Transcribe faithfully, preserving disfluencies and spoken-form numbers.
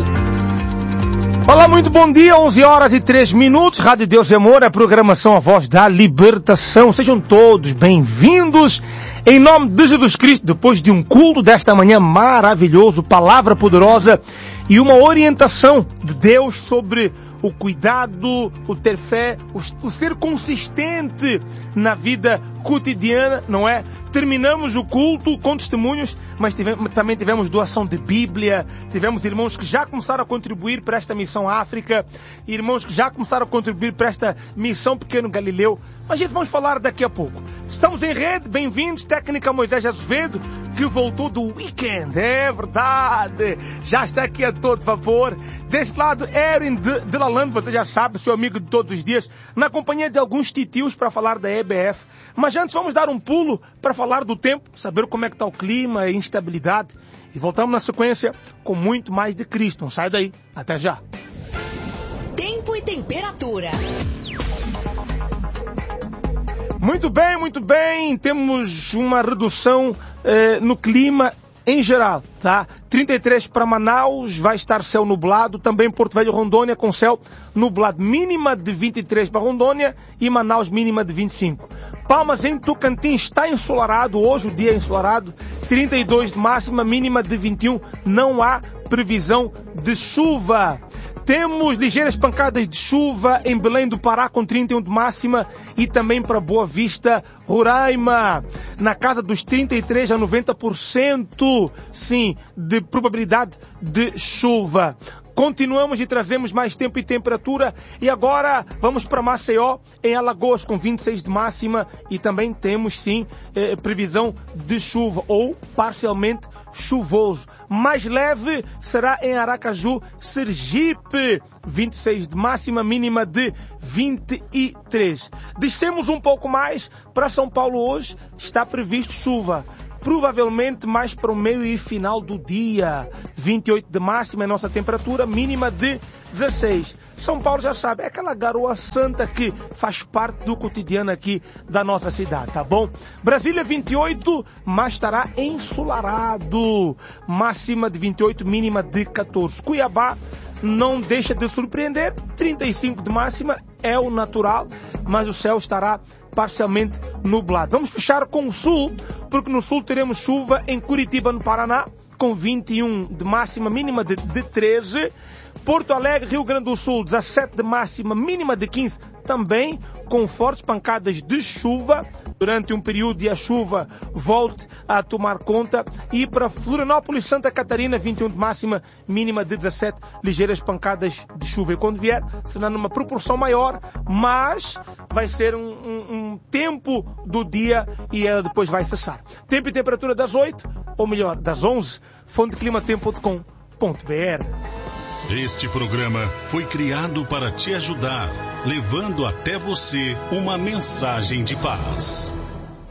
Olá, muito bom dia, onze horas e três minutos, Rádio Deus e Amor, a programação A Voz da Libertação. Sejam todos bem-vindos, em nome de Jesus Cristo, depois de um culto desta manhã maravilhoso, palavra poderosa e uma orientação de Deus sobre o cuidado, o ter fé, o, o ser consistente na vida cotidiana, não é? Terminamos o culto com testemunhos, mas tivemos, também tivemos doação de Bíblia, tivemos irmãos que já começaram a contribuir para esta missão África, irmãos que já começaram a contribuir para esta missão Pequeno Galileu. Mas isso vamos falar daqui a pouco. Estamos em rede, bem-vindos, técnica Moisés Azevedo, que voltou do weekend, é verdade, já está aqui a todo vapor. Deste lado, Erin de, de Lalande, você já sabe, seu amigo de todos os dias, na companhia de alguns titios para falar da E B F. Mas antes vamos dar um pulo para falar do tempo, saber como é que está o clima, a instabilidade. E voltamos na sequência com muito mais de Cristo. Não sai daí, até já. Tempo e temperatura. Muito bem, muito bem. Temos uma redução eh, no clima em geral, tá? trinta e três para Manaus, vai estar céu nublado. Também Porto Velho, Rondônia com céu nublado. Mínima de vinte e três para Rondônia e Manaus mínima de vinte e cinco. Palmas em Tocantins está ensolarado. Hoje o dia é ensolarado. trinta e dois de máxima, mínima de vinte e um. Não há previsão de chuva. Temos ligeiras pancadas de chuva em Belém do Pará com trinta e um de máxima e também para Boa Vista, Roraima, na casa dos trinta e três a noventa por cento, sim, de probabilidade de chuva. Continuamos e trazemos mais tempo e temperatura e agora vamos para Maceió, em Alagoas com vinte e seis de máxima e também temos sim eh, previsão de chuva ou parcialmente chuvoso. Mais leve será em Aracaju, Sergipe, vinte e seis de máxima, mínima de vinte e três. Descemos um pouco mais para São Paulo hoje, está previsto chuva. Provavelmente mais para o meio e final do dia. vinte e oito de máxima é a nossa temperatura, mínima de dezesseis. São Paulo já sabe, é aquela garoa santa que faz parte do cotidiano aqui da nossa cidade, tá bom? Brasília vinte e oito, mas estará ensolarado. Máxima de vinte e oito, mínima de catorze. Cuiabá não deixa de surpreender, trinta e cinco de máxima é o natural, mas o céu estará parcialmente nublado. Vamos fechar com o sul, porque no sul teremos chuva em Curitiba, no Paraná, com vinte e um de máxima, mínima de, de treze. Porto Alegre, Rio Grande do Sul, dezessete de máxima, mínima de quinze, também com fortes pancadas de chuva. Durante um período e a chuva volte a tomar conta. E para Florianópolis, Santa Catarina, vinte e um de máxima, mínima de dezessete, ligeiras pancadas de chuva. E quando vier, será numa proporção maior, mas vai ser um, um, um tempo do dia e ela depois vai cessar. Tempo e temperatura das oito, ou melhor, das onze, fonte clima tempo ponto com ponto b r. Este programa foi criado para te ajudar, levando até você uma mensagem de paz.